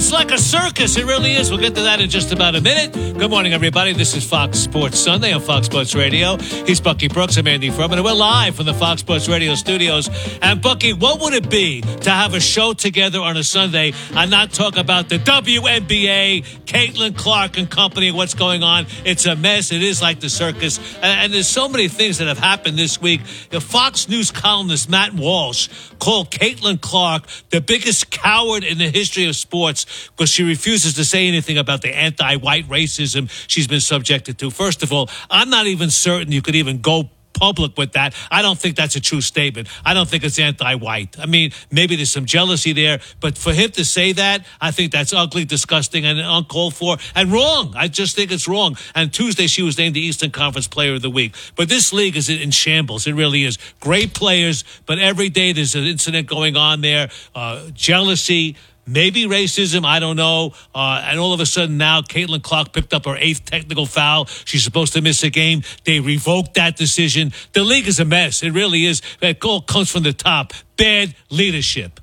It's like a circus. It really is. We'll get to that in just about a minute. Good morning, everybody. This is Fox Sports Sunday on Fox Sports Radio. He's Bucky Brooks. I'm Andy Furman, and we're live from the Fox Sports Radio studios. And, Bucky, what would it be to have a show together on a Sunday and not talk about the WNBA, Caitlin Clark and company, what's going on? It's a mess. It is like the circus. And there's so many things that have happened this week. The Fox News columnist Matt Walsh called Caitlin Clark the biggest coward in the history of sports because she refuses to say anything about the anti-white racism she's been subjected to. First of all, I'm not even certain you could even go public with that. I don't think that's a true statement. I don't think it's anti-white. I mean, maybe there's some jealousy there, but for him to say that, I think that's ugly, disgusting, and uncalled for, and wrong. I just think it's wrong. And Tuesday, she was named the Eastern Conference Player of the Week. But this league is in shambles. It really is. Great players, but every day there's an incident going on there. Jealousy, maybe racism, I don't know. And all of a sudden now, Caitlin Clark picked up her 8th technical foul. She's supposed to miss a game. They revoked that decision. The league is a mess. It really is. It all comes from the top. Bad leadership.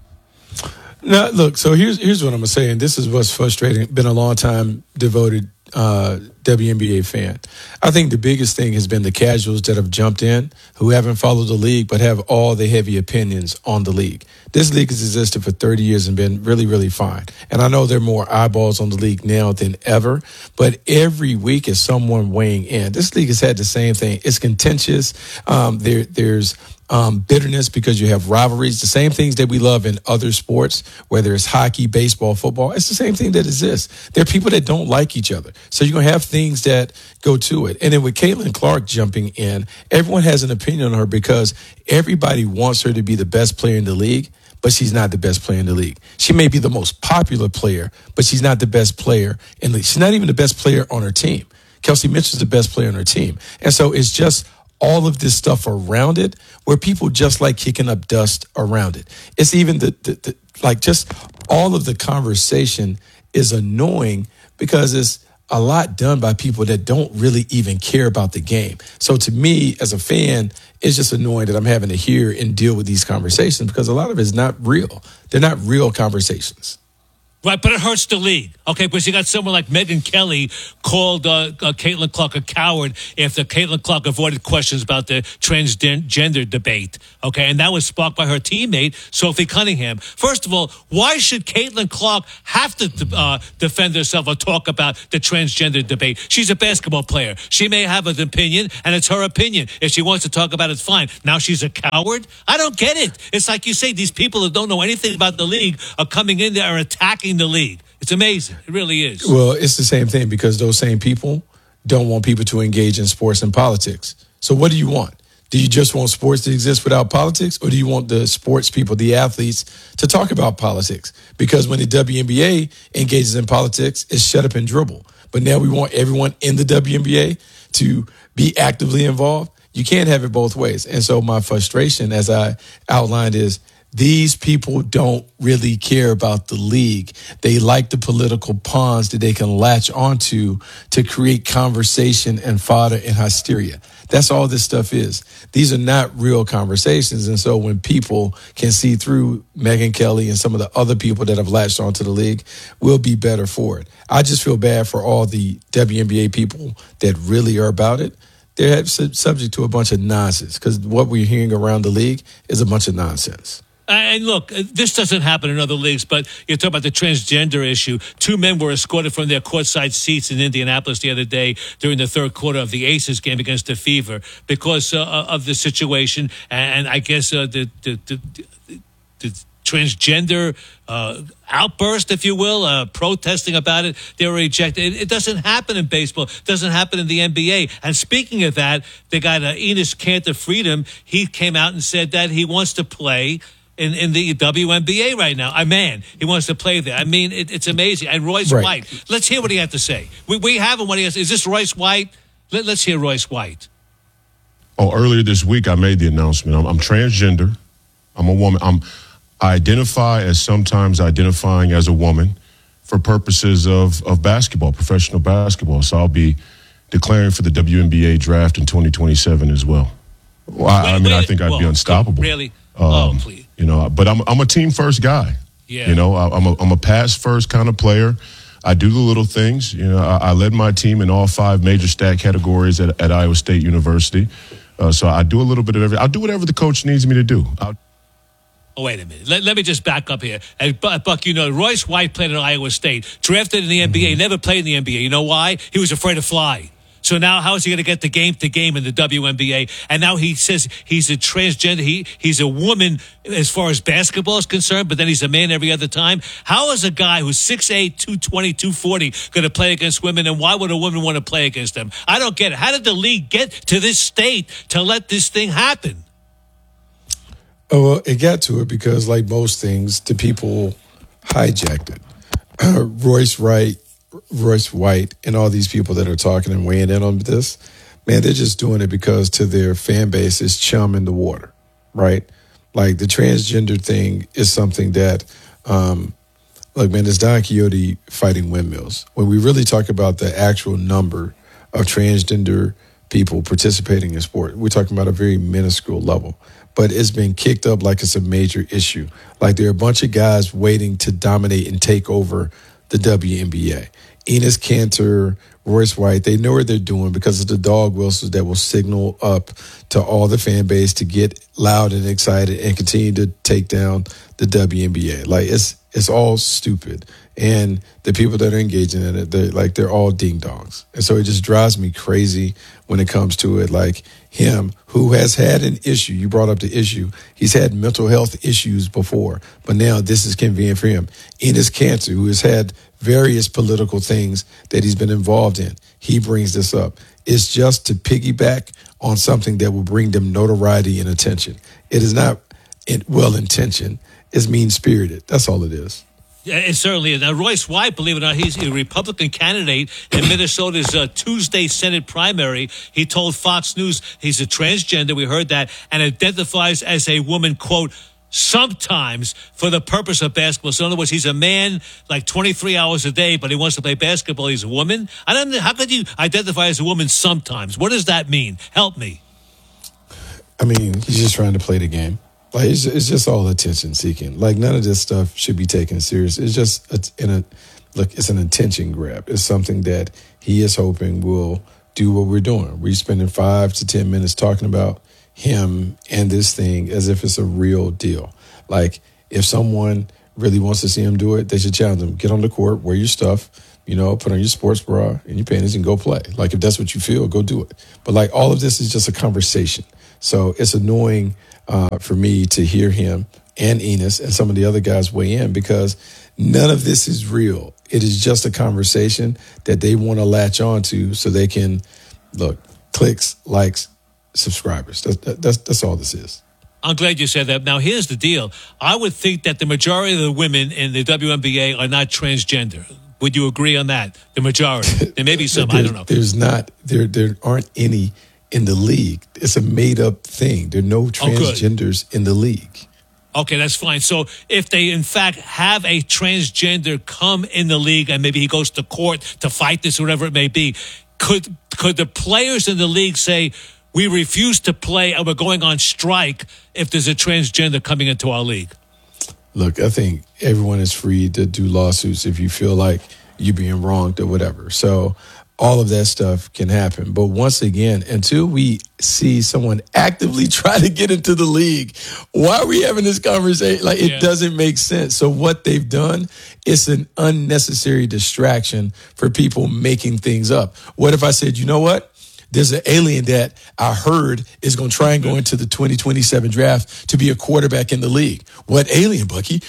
Now, look, so here's what I'm going to say, and this is what's frustrating. Been a long time devoted WNBA fan. I think the biggest thing has been the casuals that have jumped in who haven't followed the league but have all the heavy opinions on the league. This league has existed for 30 years and been really, really fine. And I know there are more eyeballs on the league now than ever, but every week is someone weighing in. This league has had the same thing. It's contentious. There's bitterness because you have rivalries, the same things that we love in other sports, whether it's hockey, baseball, football. It's the same thing that exists. There are people that don't like each other. So you're going to have things that go to it. And then with Caitlin Clark jumping in, everyone has an opinion on her because everybody wants her to be the best player in the league, but she's not the best player in the league. She may be the most popular player, but she's not the best player in the league. She's not even the best player on her team. Kelsey Mitchell's the best player on her team. And so it's just all of this stuff around it where people just like kicking up dust around it. It's even like just all of the conversation is annoying because it's a lot done by people that don't really even care about the game. So to me, as a fan, it's just annoying that I'm having to hear and deal with these conversations because a lot of it is not real. They're not real conversations. Right, but it hurts the league. Okay, because you got someone like Megyn Kelly called Caitlin Clark a coward after Caitlin Clark avoided questions about the transgender debate. Okay, and that was sparked by her teammate, Sophie Cunningham. First of all, why should Caitlin Clark have to defend herself or talk about the transgender debate? She's a basketball player. She may have an opinion, and it's her opinion. If she wants to talk about it, fine. Now she's a coward? I don't get it. It's like you say, these people that don't know anything about the league are coming in there and attacking the league. It's amazing. It really is. Well, it's the same thing because those same people don't want people to engage in sports and politics. So what do you want? Do you just want sports to exist without politics, or do you want the sports people, the athletes, to talk about politics? Because when the WNBA engages in politics, it's shut up and dribble. But now we want everyone in the WNBA to be actively involved. You can't have it both ways. And so my frustration, as I outlined, is these people don't really care about the league. They like the political pawns that they can latch onto to create conversation and fodder and hysteria. That's all this stuff is. These are not real conversations. And so when people can see through Megyn Kelly and some of the other people that have latched onto the league, we'll be better for it. I just feel bad for all the WNBA people that really are about it. They're subject to a bunch of nonsense because what we're hearing around the league is a bunch of nonsense. And look, this doesn't happen in other leagues, but you're talking about the transgender issue. 2 men were escorted from their courtside seats in Indianapolis the other day during the third quarter of the Aces game against the Fever because of the situation. And I guess the transgender outburst, if you will, protesting about it, they were ejected. It doesn't happen in baseball. It doesn't happen in the NBA. And speaking of that, they got Enes Kanter Freedom. He came out and said that he wants to play in the WNBA right now. He wants to play there. I mean, it's amazing. And Royce White, let's hear what he had to say. We have him when he has. Is this Royce White? Let's hear Royce White. Oh, earlier this week I made the announcement. I'm transgender. I'm a woman. I identify as sometimes identifying as a woman for purposes of basketball, professional basketball. So I'll be declaring for the WNBA draft in 2027 as well. Well, I think I'd be unstoppable. Really? Please. But I'm a team first guy. Yeah. You know, I'm a pass first kind of player. I do the little things. You know, I led my team in all 5 major stat categories at Iowa State University. So I do a little bit of everything. I'll do whatever the coach needs me to do. Oh, wait a minute. Let me just back up here. And Buck, you know, Royce White played at Iowa State, drafted in the NBA, never played in the NBA. You know why? He was afraid to fly. So now how is he going to get the game to game in the WNBA? And now he says he's a transgender. He's a woman as far as basketball is concerned, but then he's a man every other time. How is a guy who's 6'8", 220, 240 going to play against women, and why would a woman want to play against them? I don't get it. How did the league get to this state to let this thing happen? Oh, well, it got to it because, like most things, the people hijacked it. Royce White, and all these people that are talking and weighing in on this, man, they're just doing it because to their fan base is chum in the water, right? Like the transgender thing is something that, look, man, it's Don Quixote fighting windmills. When we really talk about the actual number of transgender people participating in sport, we're talking about a very minuscule level. But it's been kicked up like it's a major issue. Like there are a bunch of guys waiting to dominate and take over the WNBA. Enes Kanter, Royce White, they know what they're doing because of the dog whistles that will signal up to all the fan base to get loud and excited and continue to take down the WNBA. Like it's all stupid. And the people that are engaging in it, they're all ding dongs. And so it just drives me crazy when it comes to it. Like him, who has had an issue, you brought up the issue. He's had mental health issues before, but now this is convenient for him. Enes Kanter, who has had various political things that he's been involved in, he brings this up. It's just to piggyback on something that will bring them notoriety and attention. It is not well-intentioned. It's mean-spirited. That's all it is. Yeah, it certainly is. Now, Royce White, believe it or not, he's a Republican candidate in Minnesota's Tuesday Senate primary. He told Fox News he's a transgender, we heard that, and identifies as a woman, quote, sometimes for the purpose of basketball. So in other words, he's a man like 23 hours a day, but he wants to play basketball. He's a woman. I don't know. How could you identify as a woman sometimes? What does that mean? Help me. I mean, he's just trying to play the game. Like it's just all attention seeking. Like none of this stuff should be taken serious. It's just it's an attention grab. It's something that he is hoping will do what we're doing. We're spending 5 to 10 minutes talking about him and this thing as if it's a real deal. Like if someone really wants to see him do it, they should challenge him. Get on the court, wear your stuff, put on your sports bra and your panties and go play. Like if that's what you feel, go do it. But like all of this is just a conversation. So it's annoying for me to hear him and Enes and some of the other guys weigh in because none of this is real. It is just a conversation that they want to latch on to so they can, clicks, likes, subscribers. That's all this is. I'm glad you said that. Now, here's the deal. I would think that the majority of the women in the WNBA are not transgender. Would you agree on that? The majority. There may be some. I don't know. There's not. There aren't any in the league. It's a made-up thing. There are no transgenders in the league. Okay, that's fine. So if they, in fact, have a transgender come in the league and maybe he goes to court to fight this or whatever it may be, could the players in the league say, we refuse to play and we're going on strike if there's a transgender coming into our league? Look, I think everyone is free to do lawsuits if you feel like you're being wronged or whatever. So all of that stuff can happen. But once again, until we see someone actively try to get into the league, why are we having this conversation? Like, it doesn't make sense. So what they've done is an unnecessary distraction for people making things up. What if I said, you know what? There's an alien that I heard is going to try and go into the 2027 draft to be a quarterback in the league. What alien, Bucky?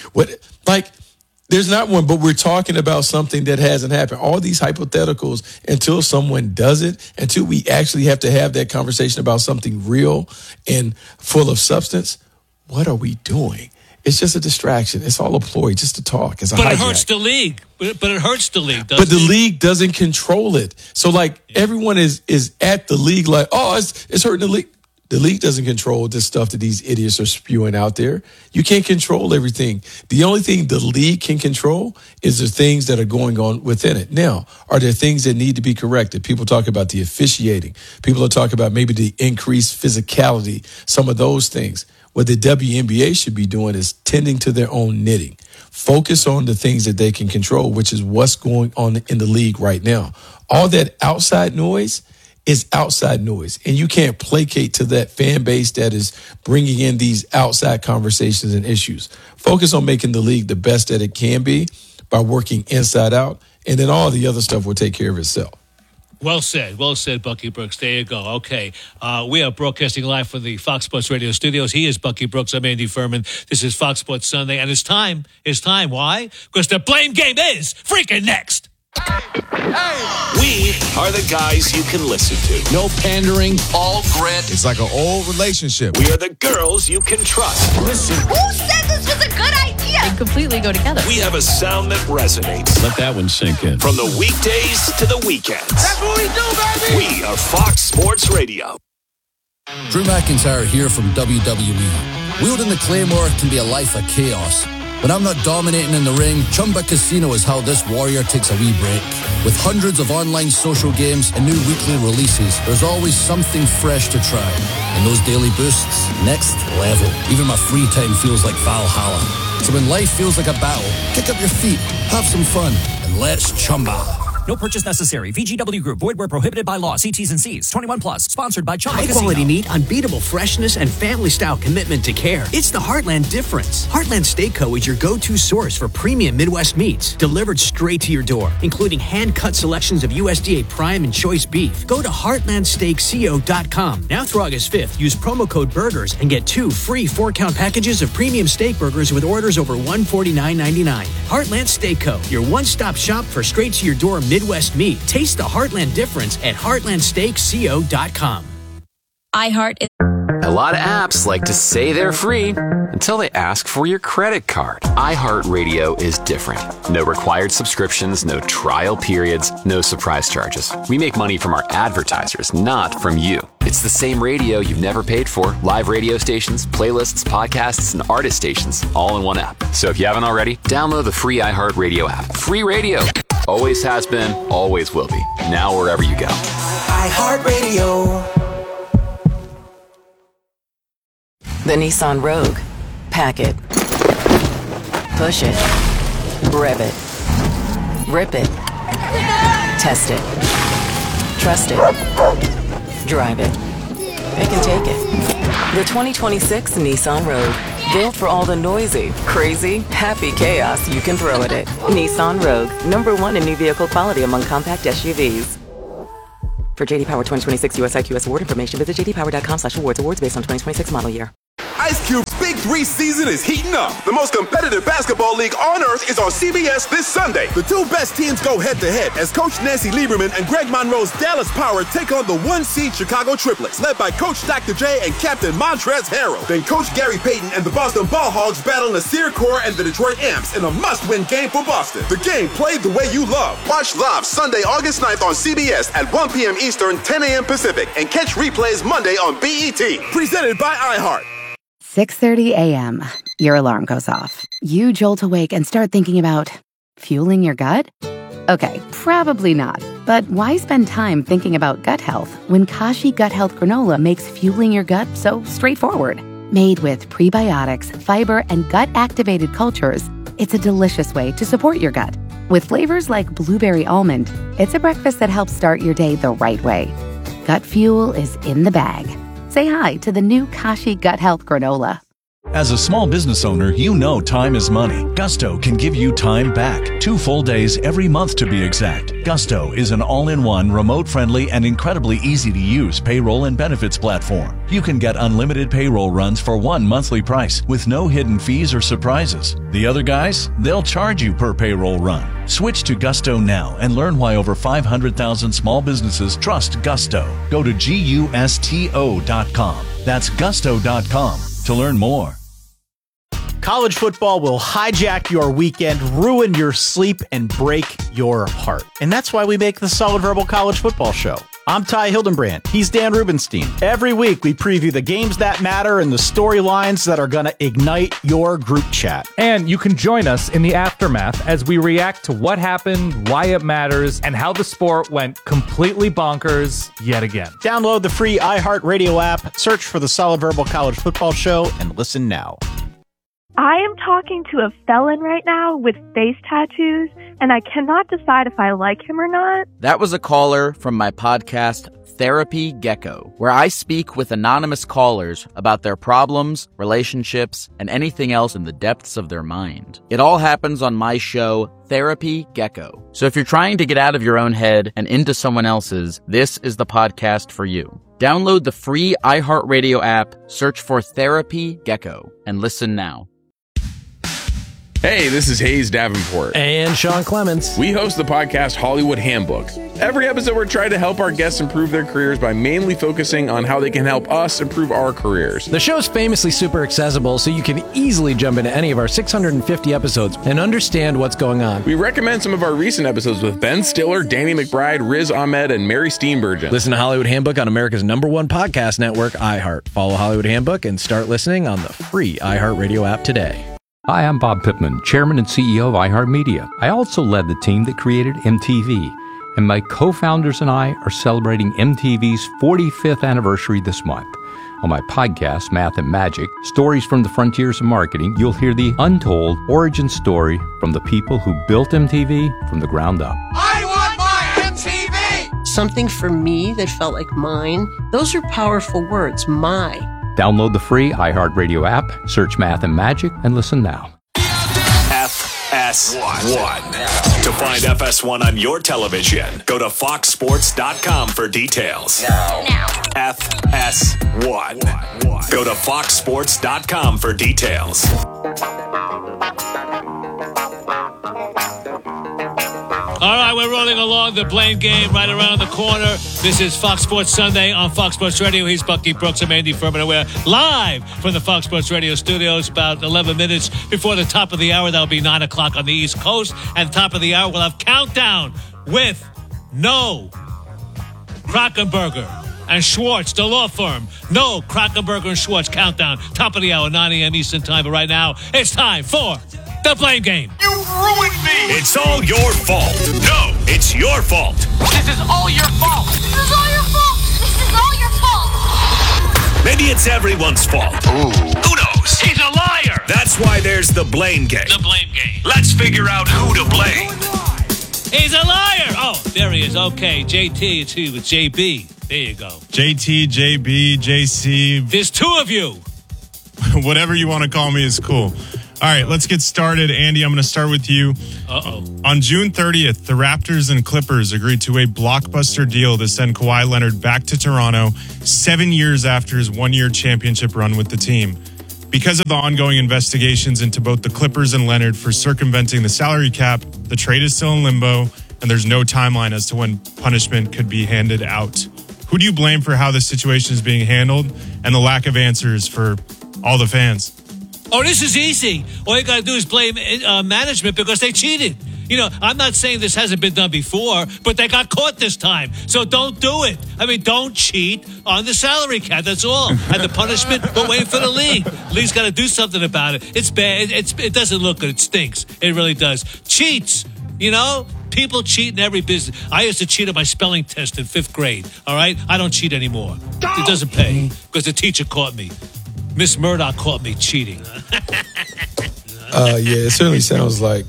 There's not one, but we're talking about something that hasn't happened. All these hypotheticals, until someone does it, until we actually have to have that conversation about something real and full of substance, what are we doing? It's just a distraction. It's all a ploy just to talk. It's a hijack. It hurts the league. But it hurts the league, doesn't it? But the league doesn't control it. So, everyone is at the league it's hurting the league. The league doesn't control this stuff that these idiots are spewing out there. You can't control everything. The only thing the league can control is the things that are going on within it. Now, are there things that need to be corrected? People talk about the officiating. People are talking about maybe the increased physicality, some of those things. What the WNBA should be doing is tending to their own knitting. Focus on the things that they can control, which is what's going on in the league right now. All that outside noise is outside noise, and you can't placate to that fan base that is bringing in these outside conversations and issues. Focus on making the league the best that it can be by working inside out, and then all the other stuff will take care of itself. Well said, Bucky Brooks. There you go. Okay, we are broadcasting live from the Fox Sports Radio studios. He is Bucky Brooks. I'm Andy Furman. This is Fox Sports Sunday, and it's time. Why? Because the blame game is freaking next. We are the guys you can listen to. No pandering, all grit. It's like an old relationship. We are the girls you can trust. Listen. Who said this was a good idea? They completely go together. We have a sound that resonates. Let that one sink in. From the weekdays to the weekends. That's what we do, baby. We are Fox Sports Radio. Drew McIntyre here from WWE. Wielding the Claymore can be a life of chaos. When I'm not dominating in the ring, Chumba Casino is how this warrior takes a wee break. With hundreds of online social games and new weekly releases, there's always something fresh to try. And those daily boosts, next level. Even my free time feels like Valhalla. So when life feels like a battle, kick up your feet, have some fun, and let's Chumba. No purchase necessary. VGW Group. Void where prohibited by law. See T's and C's. 21 plus. Sponsored by Chumba Casino. High-quality meat, unbeatable freshness, and family-style commitment to care. It's the Heartland difference. Heartland Steak Co. is your go-to source for premium Midwest meats, delivered straight to your door, including hand-cut selections of USDA Prime and Choice beef. Go to heartlandsteakco.com. Now through August 5th, use promo code BURGERS and get 2 free 4-count packages of premium steak burgers with orders over $149.99. Heartland Steak Co., your one-stop shop for straight-to-your-door Midwest meat. Taste the Heartland difference at heartlandsteakco.com. iHeart. A lot of apps like to say they're free until they ask for your credit card. iHeartRadio is different. No required subscriptions, no trial periods, no surprise charges. We make money from our advertisers, not from you. It's the same radio you've never paid for. Live radio stations, playlists, podcasts, and artist stations, all in one app. So if you haven't already, download the free iHeartRadio app. Free radio. Always has been, always will be. Now wherever you go. iHeartRadio. The Nissan Rogue. Pack it. Push it. Rev it. Rip it. Test it. Trust it. Drive it. It can take it. The 2026 Nissan Rogue. Built for all the noisy, crazy, happy chaos you can throw at it. Nissan Rogue. #1 in new vehicle quality among compact SUVs. For JD Power 2026 US IQS award information, visit jdpower.com/awards. Awards based on 2026 model year. Ice Cube's Big 3 season is heating up. The most competitive basketball league on earth is on CBS this Sunday. The 2 best teams go head-to-head as Coach Nancy Lieberman and Greg Monroe's Dallas Power take on the 1-seed Chicago Triplets, led by Coach Dr. J and Captain Montrezl Harrell. Then Coach Gary Payton and the Boston Ball Hogs battle Nasir Kaur and the Detroit Amps in a must-win game for Boston. The game played the way you love. Watch live Sunday, August 9th on CBS at 1 p.m. Eastern, 10 a.m. Pacific, and catch replays Monday on BET. Presented by iHeart. 6:30 a.m. Your alarm goes off. You jolt awake and start thinking about fueling your gut? Okay, probably not. But why spend time thinking about gut health when Kashi Gut Health Granola makes fueling your gut so straightforward? Made with prebiotics, fiber, and gut-activated cultures, it's a delicious way to support your gut. With flavors like blueberry almond, it's a breakfast that helps start your day the right way. Gut fuel is in the bag. Say hi to the new Kashi Gut Health Granola. As a small business owner, you know time is money. Gusto can give you time back. 2 full days every month to be exact. Gusto is an all-in-one, remote-friendly, and incredibly easy-to-use payroll and benefits platform. You can get unlimited payroll runs for one monthly price with no hidden fees or surprises. The other guys, they'll charge you per payroll run. Switch to Gusto now and learn why over 500,000 small businesses trust Gusto. Go to GUSTO.com. That's Gusto.com to learn more. College football will hijack your weekend, ruin your sleep, and break your heart. And that's why we make the Solid Verbal College Football Show. I'm Ty Hildenbrand. He's Dan Rubenstein. Every week, we preview the games that matter and the storylines that are going to ignite your group chat. And you can join us in the aftermath as we react to what happened, why it matters, and how the sport went completely bonkers yet again. Download the free iHeartRadio app, search for the Solid Verbal College Football Show, and listen now. I am talking to a felon right now with face tattoos, and I cannot decide if I like him or not. That was a caller from my podcast, Therapy Gecko, where I speak with anonymous callers about their problems, relationships, and anything else in the depths of their mind. It all happens on my show, Therapy Gecko. So if you're trying to get out of your own head and into someone else's, this is the podcast for you. Download the free iHeartRadio app, search for Therapy Gecko, and listen now. Hey, this is Hayes Davenport. And Sean Clements. We host the podcast Hollywood Handbook. Every episode, we're trying to help our guests improve their careers by mainly focusing on how they can help us improve our careers. The show's famously super accessible, so you can easily jump into any of our 650 episodes and understand what's going on. We recommend some of our recent episodes with Ben Stiller, Danny McBride, Riz Ahmed, and Mary Steenburgen. Listen to Hollywood Handbook on America's #1 podcast network, iHeart. Follow Hollywood Handbook and start listening on the free iHeartRadio app today. Hi, I'm Bob Pittman, Chairman and CEO of iHeartMedia. I also led the team that created MTV, and my co-founders and I are celebrating MTV's 45th anniversary this month. On my podcast, Math and Magic, Stories from the Frontiers of Marketing, you'll hear the untold origin story from the people who built MTV from the ground up. I want my MTV! Something for me that felt like mine. Those are powerful words, my. Download the free iHeartRadio app, search Math and Magic, and listen now. FS1. To find FS1 on your television, go to foxsports.com for details. Now. FS1. Go to foxsports.com for details. All right, we're rolling along. The Blame Game right around the corner. This is Fox Sports Sunday on Fox Sports Radio. He's Bucky Brooks. I'm Andy Furman. We're live from the Fox Sports Radio studios about 11 minutes before the top of the hour. That'll be 9 o'clock on the East Coast. And top of the hour, we'll have Countdown with No Krakenberger and Schwartz, the law firm. No Krakenberger and Schwartz. Countdown. Top of the hour, 9 a.m. Eastern Time. But right now, it's time for The Blame Game. You ruined me! It's all your fault. No, it's your fault. This is all your fault. This is all your fault. This is all your fault. Maybe it's everyone's fault. Ooh. Who knows? He's a liar. That's why there's The Blame Game. The Blame Game. Let's figure out who to blame. He's a liar. Oh, there he is. Okay, JT, it's he with JB. There you go. JT, JB, JC. There's two of you. Whatever you want to call me is cool. All right, let's get started. Andy, I'm going to start with you. On June 30th, the Raptors and Clippers agreed to a blockbuster deal to send Kawhi Leonard back to Toronto 7 years after his one-year championship run with the team. Because of the ongoing investigations into both the Clippers and Leonard for circumventing the salary cap, the trade is still in limbo, and there's no timeline as to when punishment could be handed out. Who do you blame for how the situation is being handled and the lack of answers for all the fans? Oh, this is easy. All you got to do is blame management because they cheated. You know, I'm not saying this hasn't been done before, but they got caught this time. So don't do it. I mean, don't cheat on the salary cap. That's all. And the punishment, we're waiting for the league. The league's got to do something about it. It's bad. It doesn't look good. It stinks. It really does. Cheats, you know? People cheat in every business. I used to cheat on my spelling test in 5th grade, all right? I don't cheat anymore. It doesn't pay because the teacher caught me. Miss Murdoch caught me cheating. Yeah, it certainly sounds like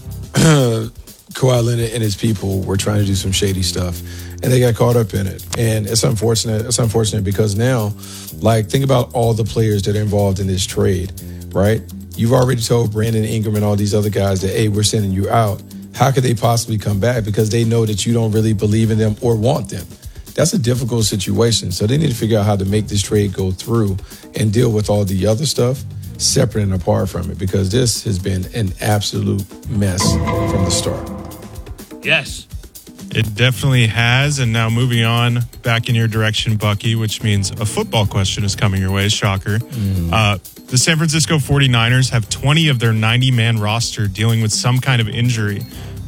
Kawhi Leonard and his people were trying to do some shady stuff, and they got caught up in it. And it's unfortunate. It's unfortunate because now, like, think about all the players that are involved in this trade, right? You've already told Brandon Ingram and all these other guys that, hey, we're sending you out. How could they possibly come back? Because they know that you don't really believe in them or want them. That's a difficult situation. So they need to figure out how to make this trade go through and deal with all the other stuff separate and apart from it, because this has been an absolute mess from the start. Yes. It definitely has. And now moving on back in your direction, Bucky, which means a football question is coming your way. Shocker. The San Francisco 49ers have 20 of their 90-man roster dealing with some kind of injury.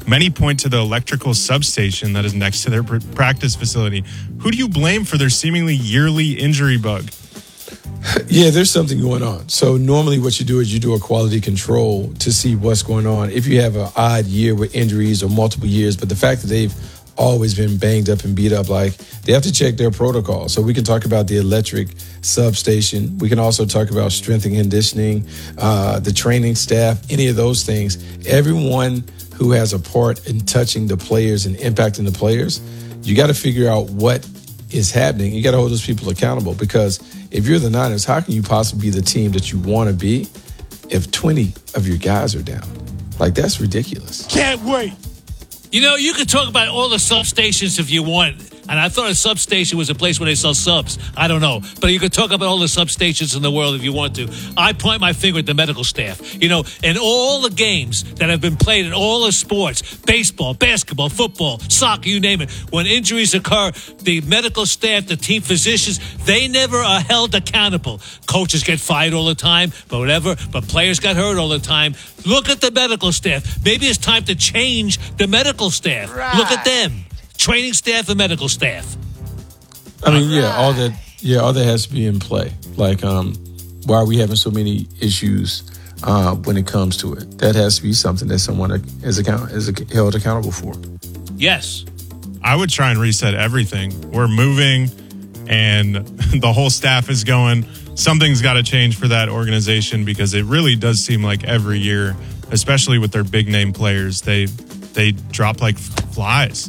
Many point to the electrical substation that is next to their practice facility. Who do you blame for their seemingly yearly injury bug? Yeah, there's something going on. So normally what you do is you do a quality control to see what's going on. If you have an odd year with injuries or multiple years, but the fact that they've always been banged up and beat up, like they have to check their protocol. So we can talk about the electric substation. We can also talk about strength and conditioning, the training staff, any of those things. Everyone who has a part in touching the players and impacting the players, you got to figure out what is happening. You got to hold those people accountable, because if you're the Niners, how can you possibly be the team that you want to be if 20 of your guys are down? Like, that's ridiculous. Can't wait. You know, you could talk about all the substations if you want. And I thought a substation was a place where they sell subs. I don't know. But you could talk about all the substations in the world if you want to. I point my finger at the medical staff. You know, in all the games that have been played in all the sports, baseball, basketball, football, soccer, you name it, when injuries occur, the medical staff, the team physicians, they never are held accountable. Coaches get fired all the time, but whatever. But players got hurt all the time. Look at the medical staff. Maybe it's time to change the medical staff. Right. Look at them. Training staff and medical staff. I mean, all that has to be in play. Like, why are we having so many issues when it comes to it? That has to be something that someone is held accountable for. Yes. I would try and reset everything. We're moving, and the whole staff is going. Something's got to change for that organization, because it really does seem like every year, especially with their big name players, they drop like flies.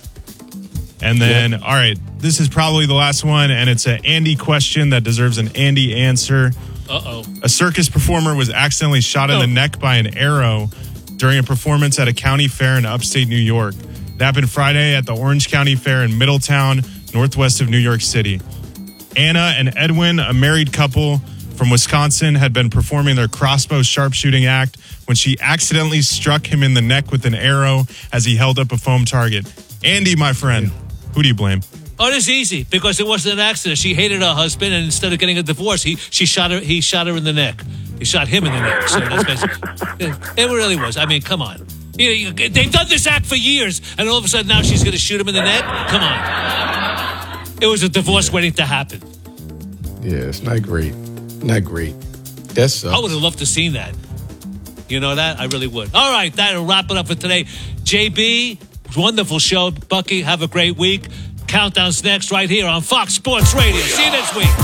And then, all right, this is probably the last one, and it's an Andy question that deserves an Andy answer. Uh-oh. A circus performer was accidentally shot in the neck by an arrow during a performance at a county fair in upstate New York. It happened Friday at the Orange County Fair in Middletown, northwest of New York City. Anna and Edwin, a married couple from Wisconsin, had been performing their crossbow sharpshooting act when she accidentally struck him in the neck with an arrow as he held up a foam target. Andy, my friend, who do you blame? Oh, it's easy, because it wasn't an accident. She hated her husband, and instead of getting a divorce, he shot her in the neck. He shot him in the neck. So that's basically, it really was. I mean, come on. They've done this act for years, and all of a sudden now she's going to shoot him in the neck? Come on. It was a divorce waiting to happen. Yeah, it's not great. Not great. That sucks. I would have loved to see that. You know that? I really would. All right, that'll wrap it up for today. JB, wonderful show. Bucky, have a great week. Countdown's next right here on Fox Sports Radio. See you next week.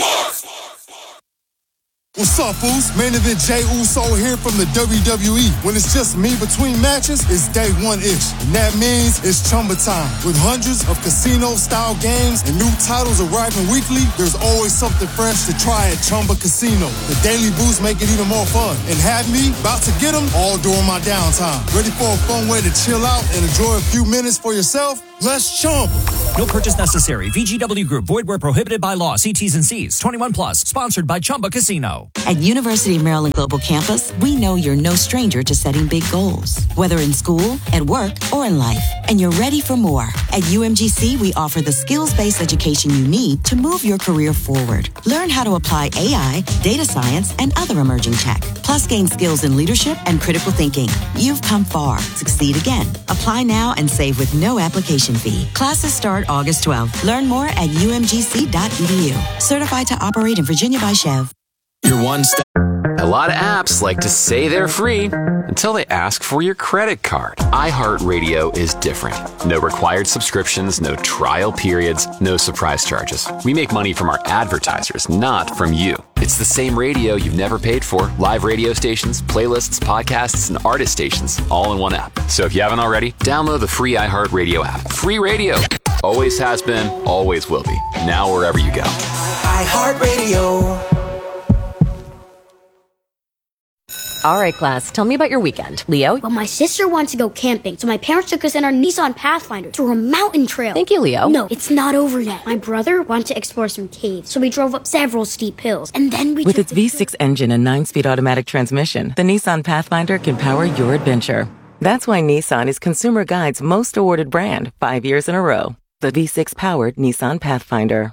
What's up, fools? Main event Jey Uso here from the WWE. When it's just me between matches, it's day one-ish. And that means it's Chumba time. With hundreds of casino-style games and new titles arriving weekly, there's always something fresh to try at Chumba Casino. The daily boosts make it even more fun. And have me about to get them all during my downtime. Ready for a fun way to chill out and enjoy a few minutes for yourself? Let's Chumba. No purchase necessary. VGW Group. Void where prohibited by law. See T's and C's. 21 plus. Sponsored by Chumba Casino. At University of Maryland Global Campus, we know you're no stranger to setting big goals, whether in school, at work, or in life. And you're ready for more. At UMGC, we offer the skills-based education you need to move your career forward. Learn how to apply AI, data science, and other emerging tech. Plus, gain skills in leadership and critical thinking. You've come far. Succeed again. Apply now and save with no application fee. Classes start August 12th. Learn more at umgc.edu. Certified to operate in Virginia by Chev. You're one step. A lot of apps like to say they're free until they ask for your credit card. iHeartRadio is different. No required subscriptions, no trial periods, no surprise charges. We make money from our advertisers, not from you. It's the same radio you've never paid for. Live radio stations, playlists, podcasts, and artist stations, all in one app. So if you haven't already, download the free iHeartRadio app. Free radio. Always has been, always will be. Now wherever you go. iHeartRadio. All right, class, tell me about your weekend. Leo? Well, my sister wants to go camping, so my parents took us in our Nissan Pathfinder through a mountain trail. Thank you, Leo. No, it's not over yet. My brother wanted to explore some caves, so we drove up several steep hills, and then we With its V6 engine and 9-speed automatic transmission, the Nissan Pathfinder can power your adventure. That's why Nissan is Consumer Guide's most awarded brand 5 years in a row. The V6-powered Nissan Pathfinder.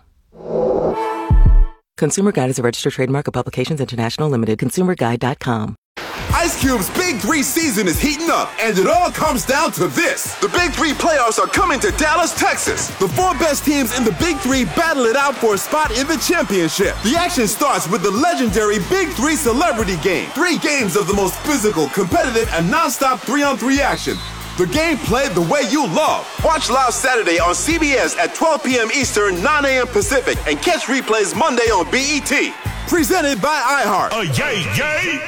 Consumer Guide is a registered trademark of Publications International Limited. ConsumerGuide.com. Ice Cube's Big 3 season is heating up, and it all comes down to this. The Big 3 playoffs are coming to Dallas, Texas. The 4 best teams in the Big 3 battle it out for a spot in the championship. The action starts with the legendary Big 3 Celebrity Game. 3 games of the most physical, competitive, and non-stop 3-on-3 action. The game played the way you love. Watch live Saturday on CBS at 12 p.m. Eastern, 9 a.m. Pacific, and catch replays Monday on BET. Presented by iHeart. Oh, yay!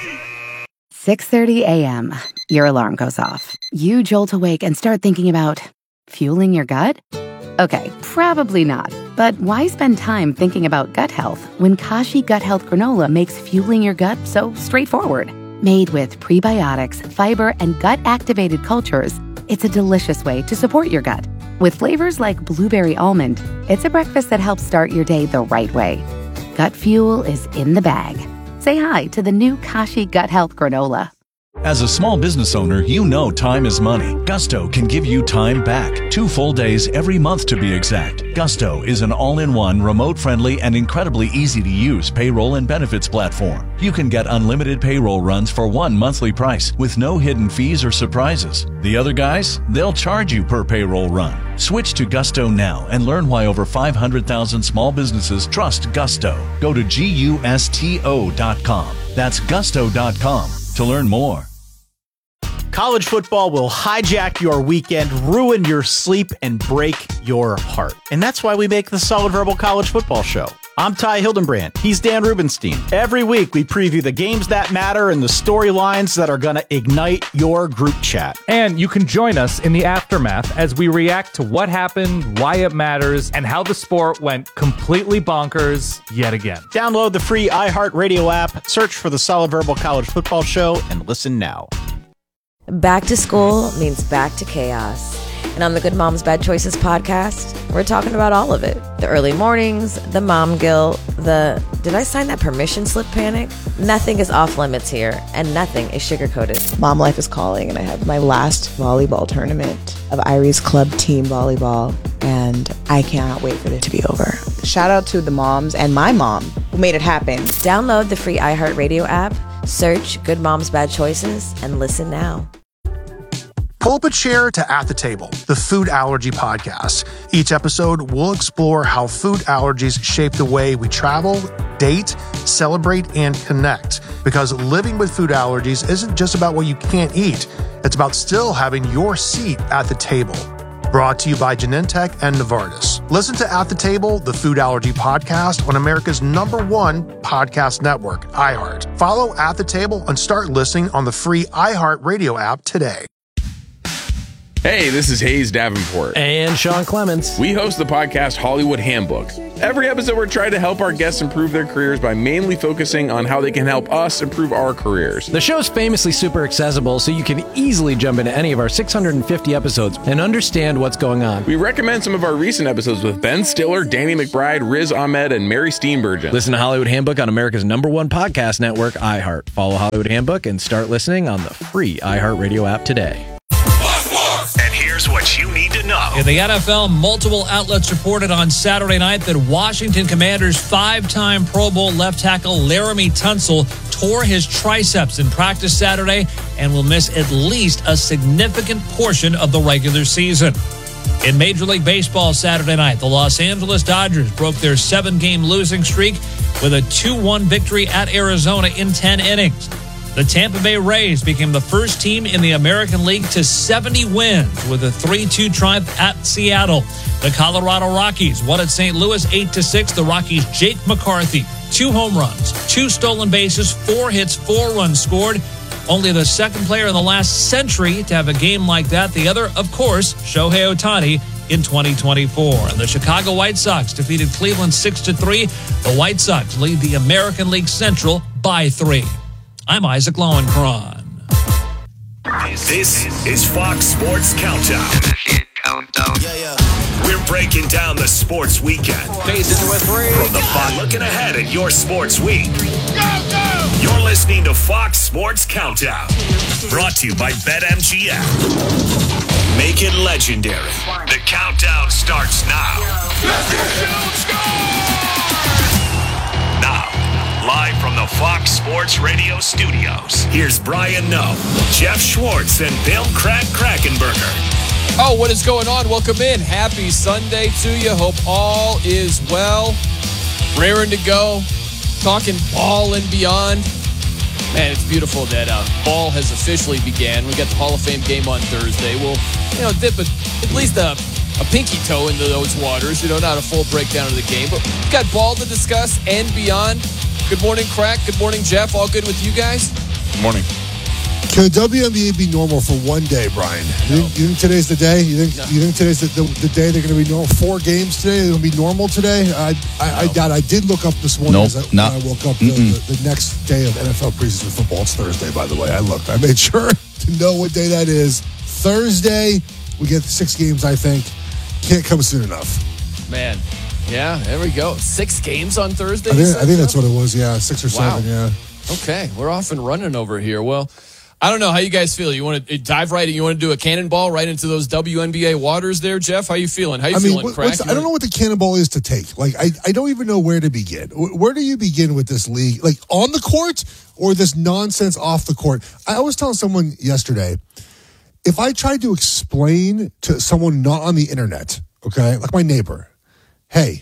6:30 a.m. Your alarm goes off. You jolt awake and start thinking about fueling your gut? Okay, probably not. But why spend time thinking about gut health when Kashi Gut Health Granola makes fueling your gut so straightforward? Made with prebiotics, fiber, and gut-activated cultures, it's a delicious way to support your gut. With flavors like blueberry almond, it's a breakfast that helps start your day the right way. Gut fuel is in the bag. Say hi to the new Kashi Gut Health Granola. As a small business owner, you know time is money. Gusto can give you time back. 2 full days every month to be exact. Gusto is an all-in-one, remote-friendly, and incredibly easy-to-use payroll and benefits platform. You can get unlimited payroll runs for one monthly price with no hidden fees or surprises. The other guys, they'll charge you per payroll run. Switch to Gusto now and learn why over 500,000 small businesses trust Gusto. Go to GUSTO.com. That's Gusto.com to learn more. College football will hijack your weekend, ruin your sleep, and break your heart. And that's why we make the Solid Verbal College Football Show. I'm Ty Hildenbrand. He's Dan Rubenstein. Every week, we preview the games that matter and the storylines that are going to ignite your group chat. And you can join us in the aftermath as we react to what happened, why it matters, and how the sport went completely bonkers yet again. Download the free iHeartRadio app, search for the Solid Verbal College Football Show, and listen now. Back to school means back to chaos. And on the Good Moms Bad Choices podcast, we're talking about all of it. The early mornings, the mom guilt, the did I sign that permission slip panic? Nothing is off limits here, and nothing is sugar-coated. Mom life is calling, and I have my last volleyball tournament of Irie's club team volleyball, and I cannot wait for it to be over. Shout out to the moms and my mom who made it happen. Download the free iHeartRadio app, search Good Moms Bad Choices, and listen now. Pull up a chair to At the Table, the food allergy podcast. Each episode, we'll explore how food allergies shape the way we travel, date, celebrate, and connect. Because living with food allergies isn't just about what you can't eat. It's about still having your seat at the table. Brought to you by Genentech and Novartis. Listen to At the Table, the food allergy podcast on America's #1 podcast network, iHeart. Follow At the Table and start listening on the free iHeart Radio app today. Hey, this is Hayes Davenport. And Sean Clements. We host the podcast Hollywood Handbook. Every episode, we're trying to help our guests improve their careers by mainly focusing on how they can help us improve our careers. The show's famously super accessible, so you can easily jump into any of our 650 episodes and understand what's going on. We recommend some of our recent episodes with Ben Stiller, Danny McBride, Riz Ahmed, and Mary Steenburgen. Listen to Hollywood Handbook on America's #1 podcast network, iHeart. Follow Hollywood Handbook and start listening on the free iHeartRadio app today. And here's what you need to know. In the NFL, multiple outlets reported on Saturday night that Washington Commanders 5-time Pro Bowl left tackle Laramie Tunsil tore his triceps in practice Saturday and will miss at least a significant portion of the regular season. In Major League Baseball Saturday night, the Los Angeles Dodgers broke their 7-game losing streak with a 2-1 victory at Arizona in 10 innings. The Tampa Bay Rays became the first team in the American League to 70 wins with a 3-2 triumph at Seattle. The Colorado Rockies won at St. Louis 8-6. The Rockies' Jake McCarthy, 2 home runs, 2 stolen bases, 4 hits, 4 runs scored. Only the second player in the last century to have a game like that. The other, of course, Shohei Ohtani in 2024. And the Chicago White Sox defeated Cleveland 6-3. The White Sox lead the American League Central by 3. I'm Isaac Lowenkron. This is Fox Sports Countdown. We're breaking down the sports weekend. Bases with 3. From the Fox, looking ahead at your sports week. You're listening to Fox Sports Countdown. Brought to you by BetMGM. Make it legendary. The countdown starts now. Now, Live from the Fox Sports Radio studios, here's Brian Noe, Jeff Schwartz, and Bill Krackomberger. Oh, what is going on? Welcome in. Happy Sunday to you. Hope all is well. Raring to go. Talking ball and beyond. Man, it's beautiful that ball has officially began. We got the Hall of Fame game on Thursday. We'll, dip at least a pinky toe into those waters. Not a full breakdown of the game, but we've got ball to discuss and beyond. Good morning, Crack. Good morning, Jeff. All good with you guys? Good morning. Can the WNBA be normal for one day, Brian? You think today's the day? You think today's the day they're going to be normal? 4 games today? They're going to be normal today? I doubt. I did look up this morning when I woke up the next day of NFL preseason football. It's Thursday, by the way. I looked. I made sure to know what day that is. Thursday, we get 6 games, I think. Can't come soon enough. Man. Yeah, there we go. 6 games on Thursday? I think that's what it was, yeah. 6 or 7, yeah. Okay, we're off and running over here. Well, I don't know how you guys feel. You want to dive right in? You want to do a cannonball right into those WNBA waters there, Jeff? How you feeling? How you feeling, Crack? I don't know what the cannonball is to take. Like, I don't even know where to begin. Where do you begin with this league? Like, on the court or this nonsense off the court? I was telling someone yesterday, if I tried to explain to someone not on the internet, okay, like my neighbor, hey,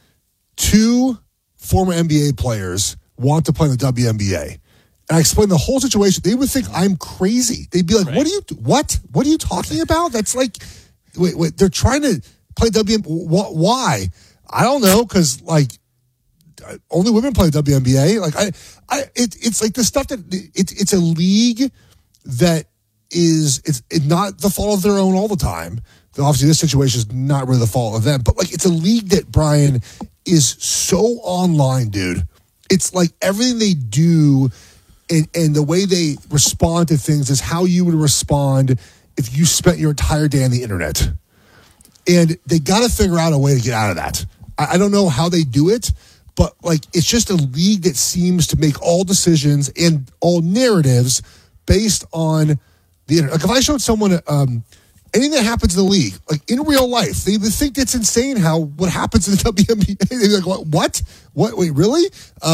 2 former NBA players want to play in the WNBA. And I explained the whole situation. They would think I'm crazy. They'd be like, right. What are you talking about? That's like, wait, they're trying to play WNBA. Why? I don't know. Cause like only women play WNBA. Like it's like the stuff that it's a league that it's not the fault of their own all the time. Obviously this situation is not really the fault of them, but like it's a league that, Brian, is so online, dude. It's like everything they do and the way they respond to things is how you would respond if you spent your entire day on the internet. And they got to figure out a way to get out of that. I don't know how they do it, but like it's just a league that seems to make all decisions and all narratives based on the internet. Like if I showed someone anything that happens in the league, like in real life, they would think it's insane what happens in the WNBA. They'd be like, what? Wait, really?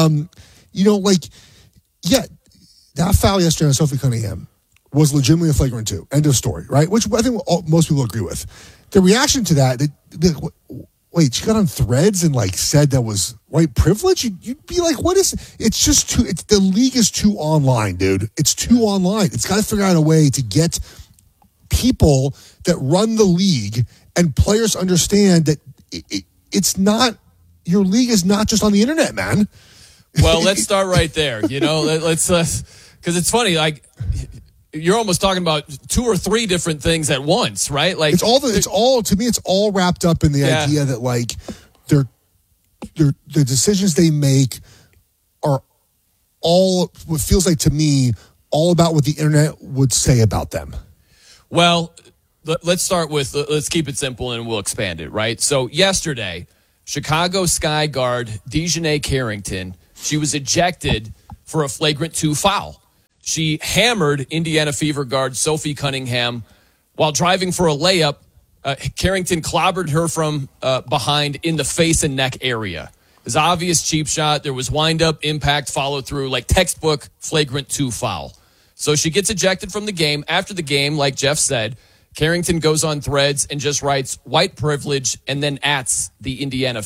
Yeah, that foul yesterday on Sophie Cunningham was legitimately a flagrant 2. End of story, right? Which I think most people agree with. The reaction to that, wait, she got on Threads and like said that was white privilege? You'd be like, what is, it's just too, the league is too online, dude. It's too online. It's got to figure out a way to get people that run the league and players understand that it's not, your league is not just on the internet, man. Well, let's start right there. Let's because it's funny. Like you're almost talking about 2 or 3 different things at once, right? Like to me, it's all wrapped up in the idea that like the decisions they make are all what feels like to me all about what the internet would say about them. Well, let's start with let's keep it simple and we'll expand it, right? So yesterday, Chicago Sky guard Dejanay Carrington. She was ejected for a flagrant 2 foul. She hammered Indiana Fever guard Sophie Cunningham while driving for a layup. Carrington clobbered her from behind in the face and neck area. It was an obvious cheap shot. There was wind-up, impact, follow-through, like textbook flagrant 2 foul. So she gets ejected from the game. After the game, like Jeff said, Carrington goes on Threads and just writes white privilege and then @ the Indiana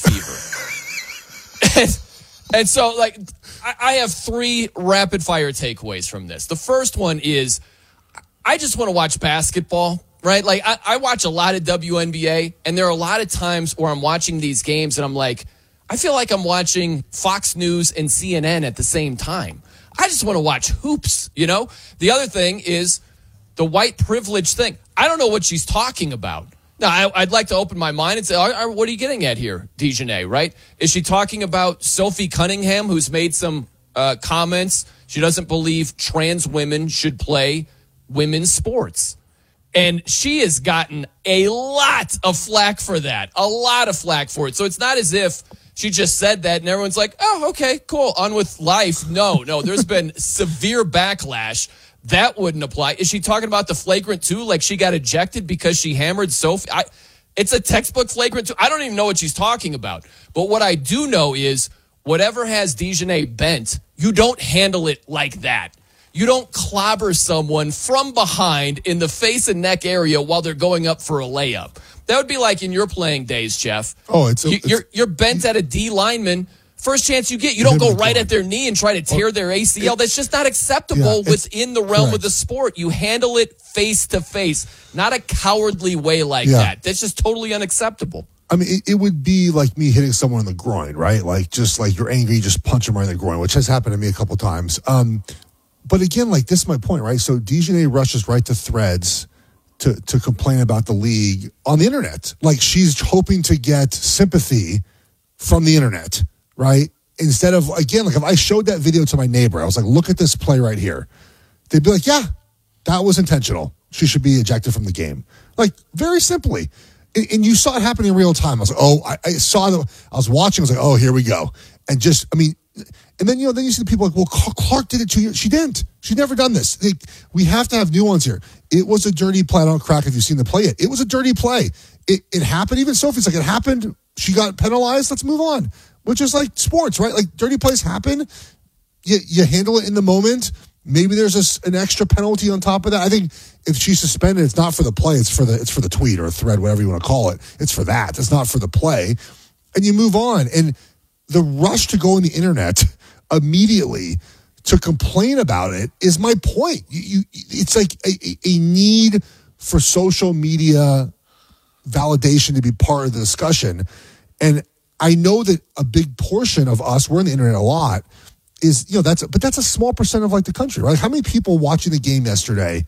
Fever. And so, like, I have 3 rapid-fire takeaways from this. The first one is I just want to watch basketball, right? Like, I watch a lot of WNBA, and there are a lot of times where I'm watching these games, and I'm like, I feel like I'm watching Fox News and CNN at the same time. I just want to watch hoops, The other thing is the white privilege thing. I don't know what she's talking about. Now, I'd like to open my mind and say, what are you getting at here, Dejanay, right? Is she talking about Sophie Cunningham, who's made some comments? She doesn't believe trans women should play women's sports. And she has gotten a lot of flack for that, a lot of flack for it. So it's not as if she just said that and everyone's like, oh, okay, cool, on with life. No, there's been severe backlash. That wouldn't apply. Is she talking about the flagrant 2? Like she got ejected because she hammered Sophie? It's a textbook flagrant 2. I don't even know what she's talking about. But what I do know is whatever has DiJonai bent, you don't handle it like that. You don't clobber someone from behind in the face and neck area while they're going up for a layup. That would be like in your playing days, Jeff. Oh, you're bent at a D lineman. First chance you get, you don't go right at their knee and try to tear their ACL. That's just not acceptable within the realm of the sport. You handle it face to face, not a cowardly way like that. That's just totally unacceptable. I mean, it would be like me hitting someone in the groin, right? Like, just like you're angry, you just punch them right in the groin, which has happened to me a couple times. But again, like, this is my point, right? So DiJonai rushes right to Threads to complain about the league on the internet. Like, she's hoping to get sympathy from the internet, right? Instead of, again, like, if I showed that video to my neighbor, I was like, look at this play right here. They'd be like, yeah, that was intentional. She should be ejected from the game. Like, very simply. And you saw it happen in real time. I was like, oh, I was watching. I was like, oh, here we go. And just, I mean, and then, then you see the people like, well, Clark did it 2 years. She didn't. She's never done this. We have to have nuance here. It was a dirty play. I don't crack if you've seen the play yet. It was a dirty play. It happened. Even Sophie's like, it happened. She got penalized. Let's move on. Which is like sports, right? Like, dirty plays happen. You handle it in the moment. Maybe there's an extra penalty on top of that. I think if she's suspended, it's not for the play. It's for the tweet or thread, whatever you want to call it. It's for that. It's not for the play. And you move on. And the rush to go on the internet immediately to complain about it is my point. It's like a need for social media validation to be part of the discussion. And I know that a big portion of us, we're on the internet a lot, is, that's a small percent of like the country, right? How many people watching the game yesterday,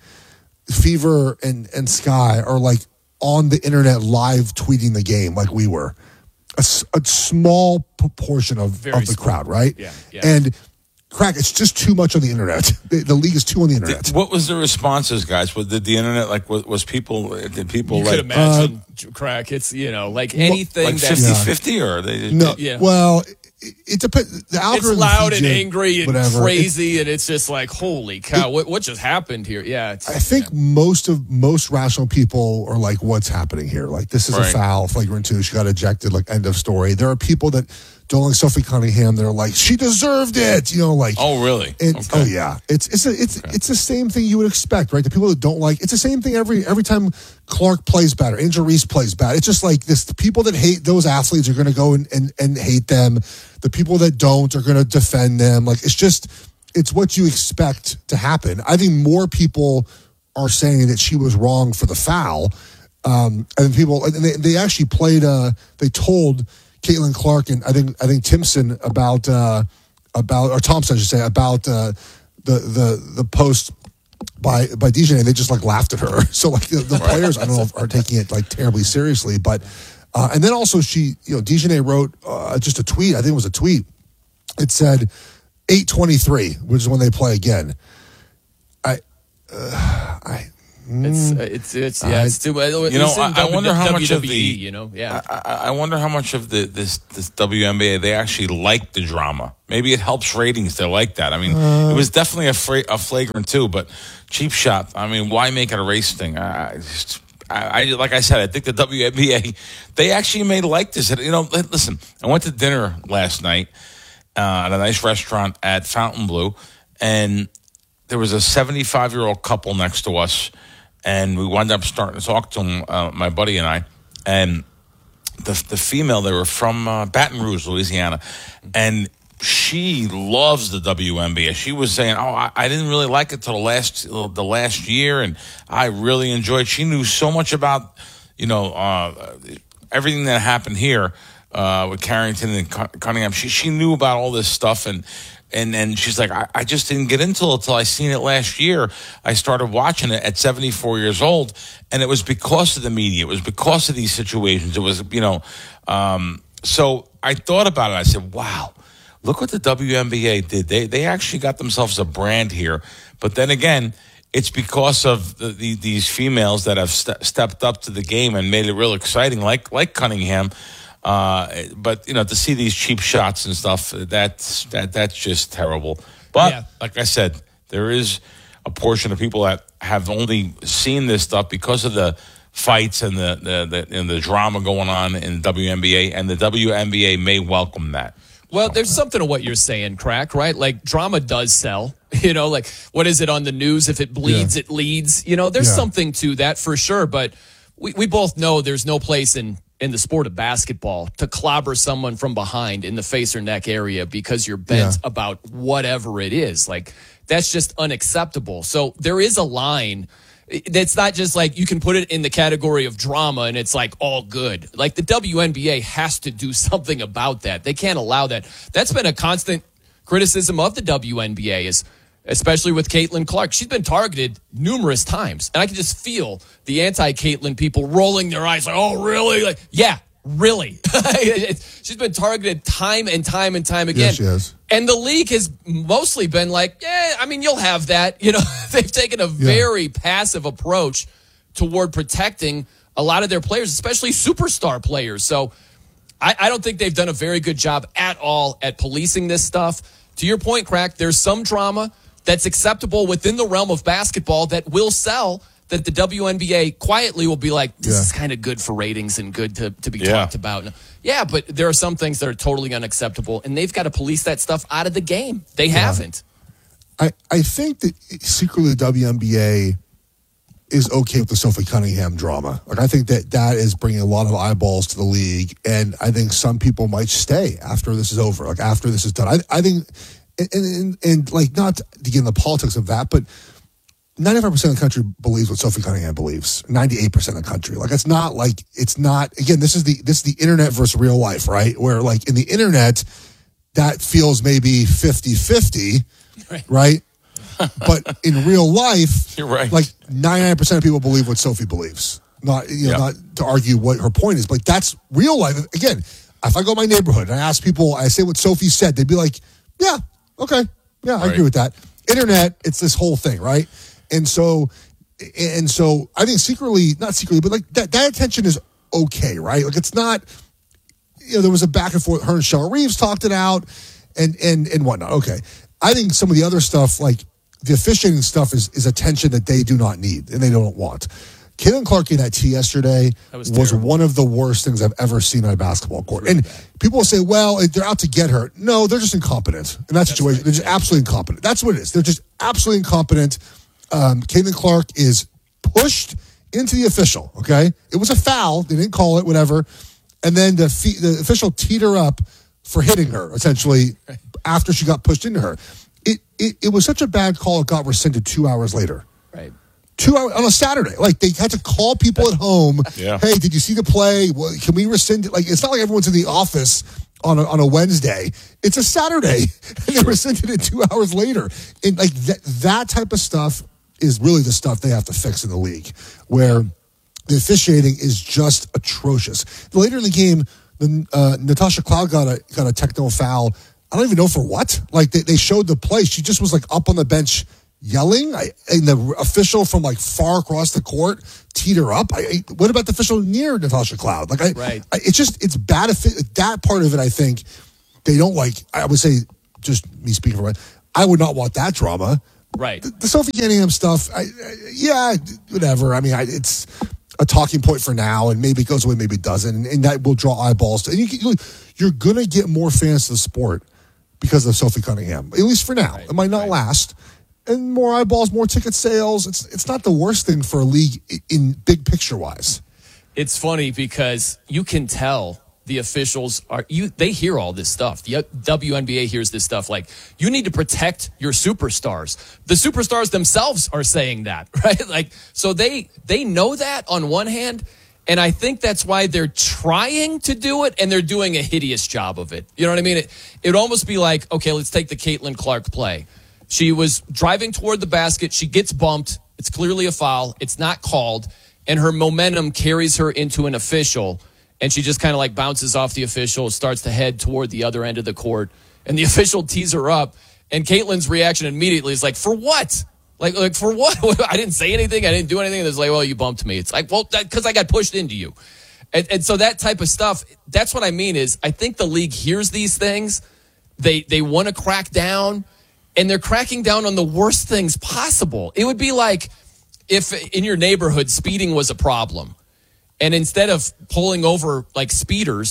Fever and Sky, are like on the internet live tweeting the game like we were? A small proportion of the crowd, right? Yeah. And crack, it's just too much on the internet. The league is too on the internet. What was the responses, guys? Did the internet, like, was people, did people you like... could imagine, crack, it's, like anything like 50-50 or they... No, well... It depends. The algorithm, it's loud and angry and whatever. Crazy, and it's just like, holy cow, what just happened here? Yeah, I think most rational people are like, what's happening here? Like, this is a foul, flagrant 2. She got ejected. Like, end of story. There are people that don't like Sophie Cunningham. They're like, she deserved it. Like, oh really? Oh yeah. It's the same thing you would expect, right? The people that don't like, it's the same thing every time Clark plays bad or Angel Reese plays bad. It's just like this. The people that hate those athletes are going to go and hate them. The people that don't are going to defend them. Like, it's what you expect to happen. I think more people are saying that she was wrong for the foul. And they actually played, they told Caitlin Clark and I think Thompson about or Thompson, I should say, about the post by DiJonai. They just like laughed at her. So like the players, I don't know if are taking it like terribly seriously, but and then also she, DiJonai wrote just a tweet. I think it was a tweet. It said 8:23, which is when they play again. It's too bad. I wonder how much of the I wonder how much of this WNBA they actually like the drama. Maybe it helps ratings. They like that. I mean, it was definitely a flagrant 2, but cheap shot. I mean, why make it a race thing? I like I said, I think the WNBA they actually may like this. Listen, I went to dinner last night at a nice restaurant at Fontainebleau, and there was a 75-year-old couple next to us. And we wound up starting to talk to them, my buddy and I. And the female, they were from Baton Rouge, Louisiana. And she loves the WNBA. She was saying, I didn't really like it till the last year. And I really enjoyed it. She knew so much about, everything that happened here with Carrington and Cunningham. She knew about all this stuff. And she's like, I just didn't get into it until I seen it last year. I started watching it at 74 years old, and it was because of the media. It was because of these situations. It was, so I thought about it. I said, wow, look what the WNBA did. They actually got themselves a brand here. But then again, it's because of these females that have stepped up to the game and made it real exciting, like Cunningham. But to see these cheap shots and stuff, that's just terrible. But like I said, there is a portion of people that have only seen this stuff because of the fights and the drama going on in the WNBA, and the WNBA may welcome that. Well, there's something to what you're saying, Crack, right? Like, drama does sell. Like, what is it on the news? If it bleeds, it leads. There's something to that for sure. But we both know there's no place in the sport of basketball to clobber someone from behind in the face or neck area because you're bent about whatever it is. Like, that's just unacceptable. So there is a line. It's not just like you can put it in the category of drama and it's like all good. Like, the WNBA has to do something about that. They can't allow that. That's been a constant criticism of the WNBA, especially with Caitlin Clark. She's been targeted numerous times. And I can just feel the anti-Caitlin people rolling their eyes like, oh, really? Like, yeah, really. She's been targeted time and time and time again. Yes, she has. And the league has mostly been like, yeah, I mean, you'll have that. They've taken a very passive approach toward protecting a lot of their players, especially superstar players. So I don't think they've done a very good job at all at policing this stuff. To your point, Crack, there's some drama that's acceptable within the realm of basketball that will sell, that the WNBA quietly will be like, this is kind of good for ratings and good to be talked about. Yeah, but there are some things that are totally unacceptable, and they've got to police that stuff out of the game. They haven't. I think that secretly the WNBA is okay with the Sophie Cunningham drama. Like, I think that is bringing a lot of eyeballs to the league, and I think some people might stay after this is over, like after this is done. I think, and like, not to get in the politics of that, but 95% of the country believes what Sophie Cunningham believes. 98% of the country. Like, it's not, again, this is the internet versus real life, right? Where, like, in the internet, that feels maybe 50-50, right? But in real life, you're right. Like, 99% of people believe what Sophie believes. Not to argue what her point is, but that's real life. Again, if I go to my neighborhood and I ask people, I say what Sophie said, they'd be like, yeah, okay. Yeah, I agree with that. Internet, it's this whole thing, right? And so I think not secretly, but like that attention is okay, right? Like, it's not, there was a back and forth. Her and Cheryl Reeves talked it out and whatnot. Okay. I think some of the other stuff, like the officiating stuff, is attention that they do not need and they don't want. Caitlin Clark getting that tee yesterday was one of the worst things I've ever seen on a basketball court. And people will say, well, they're out to get her. No, they're just incompetent in that situation. Right. They're just absolutely incompetent. That's what it is. They're just absolutely incompetent. Caitlin Clark is pushed into the official, okay? It was a foul. They didn't call it, whatever. And then the official teed her up for hitting her, essentially, after she got pushed into her. It was such a bad call, it got rescinded 2 hours later. Right. 2 hours on a Saturday. Like, they had to call people at home. Hey, did you see the play? Well, can we rescind it? Like, it's not like everyone's in the office on a Wednesday. It's a Saturday, and they rescinded it 2 hours later. And like that type of stuff is really the stuff they have to fix in the league, where the officiating is just atrocious. Later in the game, Natasha Cloud got a technical foul. I don't even know for what. Like, they showed the play. She just was like up on the bench yelling, and the official from like far across the court teed her up. What about the official near Natasha Cloud? Like, it's bad. That part of it, I think they don't like. I would say, just me speaking for I would not want that drama. Right. The Sophie Cunningham stuff, whatever. I mean, it's a talking point for now, and maybe it goes away, maybe it doesn't, and that will draw eyeballs. And you're going to get more fans to the sport because of Sophie Cunningham, at least for now. It might not last. And more eyeballs, more ticket sales. It's not the worst thing for a league in big picture wise. It's funny because you can tell the officials they hear all this stuff. The WNBA hears this stuff. Like, you need to protect your superstars. The superstars themselves are saying that, right? Like, so they know that on one hand, and I think that's why they're trying to do it, and they're doing a hideous job of it. You know what I mean? It would almost be like, okay, let's take the Caitlin Clark play. She was driving toward the basket. She gets bumped. It's clearly a foul. It's not called. And her momentum carries her into an official. And she just kind of like bounces off the official, starts to head toward the other end of the court. And the official tees her up. And Caitlin's reaction immediately is like, for what? Like for what? I didn't say anything. I didn't do anything. It's like, well, you bumped me. It's like, well, because I got pushed into you. And so that type of stuff, that's what I mean is I think the league hears these things. They want to crack down. And they're cracking down on the worst things possible. It would be like if in your neighborhood speeding was a problem. And instead of pulling over like speeders,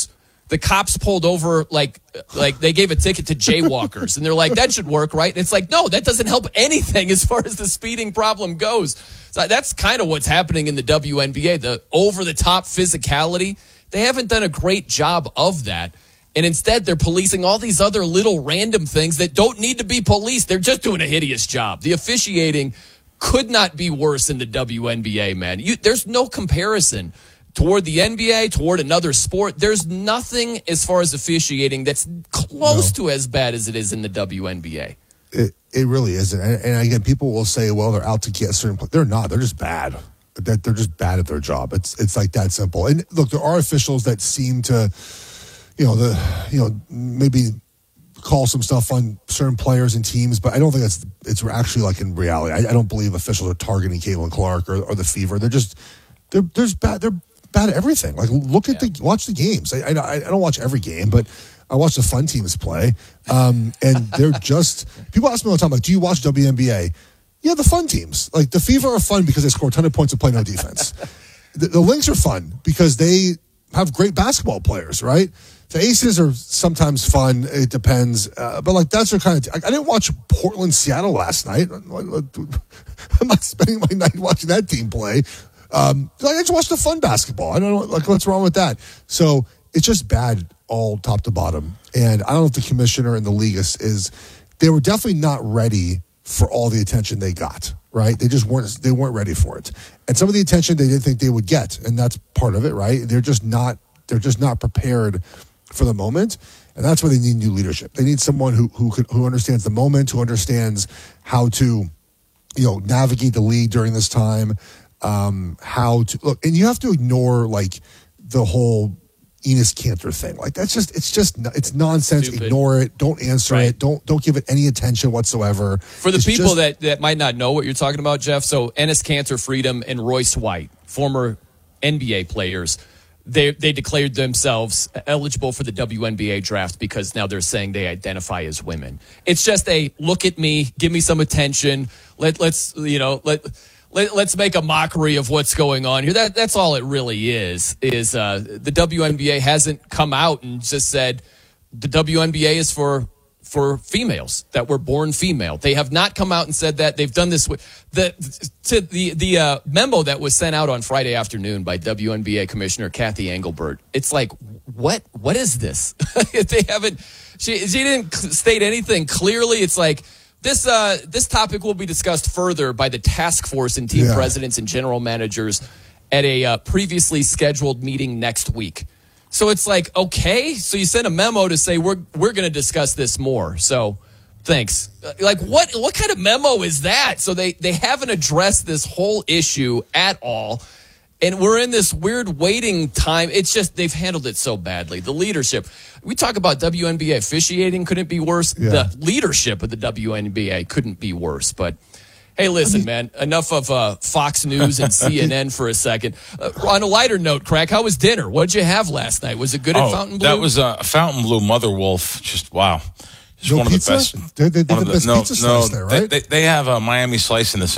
the cops pulled over like they gave a ticket to jaywalkers, and they're like, that should work, right? And it's like, no, that doesn't help anything as far as the speeding problem goes. So that's kind of what's happening in the WNBA, the over-the-top physicality. They haven't done a great job of that. And instead, they're policing all these other little random things that don't need to be policed. They're just doing a hideous job. The officiating could not be worse in the WNBA, man. There's no comparison toward the NBA, toward another sport. There's nothing as far as officiating that's close to as bad as it is in the WNBA. It really isn't. And again, people will say, well, they're out to get certain players. They're not. They're just bad. They're just bad at their job. It's like that simple. And look, there are officials that seem to, maybe call some stuff on certain players and teams, but I don't think it's actually like in reality. I don't believe officials are targeting Caitlin Clark or the Fever. They're bad. They're bad at everything. Like watch the games. I don't watch every game, but I watch the fun teams play. And they're just, people ask me all the time, like, do you watch WNBA? Yeah, the fun teams. Like the Fever are fun because they score a ton of points and play no defense. The Lynx are fun because they have great basketball players, right? The Aces are sometimes fun. It depends. But like that's their kind of, I didn't watch Portland, Seattle last night. I'm not spending my night watching that team play. I just watched the fun basketball. I don't know, like, what's wrong with that? So it's just bad all top to bottom. And I don't know if the commissioner and the league they were definitely not ready for all the attention they got, right? They weren't ready for it. And some of the attention they didn't think they would get. And that's part of it, right? They're just not prepared for the moment. And that's why they need new leadership. They need someone who understands the moment, who understands how to, navigate the league during this time. How to look, and you have to ignore like the whole Enes Kanter thing. Like it's nonsense. Stupid. Ignore it. Don't answer it. Don't give it any attention whatsoever. For the people that might not know what you're talking about, Jeff. So Enes Kanter, Freedom, and Royce White, former NBA players, they declared themselves eligible for the WNBA draft because now they're saying they identify as women. It's just a look at me, give me some attention. Let's make a mockery of what's going on here. That's all it really is the WNBA hasn't come out and just said the WNBA is for females, that were born female. They have not come out and said that. They've done this with the memo that was sent out on Friday afternoon by WNBA Commissioner Kathy Engelbert. It's like, what is this? They haven't, she didn't state anything clearly. It's like, This topic will be discussed further by the task force and team presidents and general managers at a previously scheduled meeting next week. So it's like, okay, so you sent a memo to say we're going to discuss this more. So thanks. Like what kind of memo is that? So they haven't addressed this whole issue at all. And we're in this weird waiting time. It's just they've handled it so badly. The leadership. We talk about WNBA officiating couldn't be worse. Yeah. The leadership of the WNBA couldn't be worse. But hey, listen, man, enough of Fox News and CNN for a second. On a lighter note, Crack, how was dinner? What did you have last night? Was it good at Fountain Blue? That was Fountain Blue Mother Wolf. Just wow. Just one pizza? of the best. They did the best pizza slice there, right? They have a Miami slice in the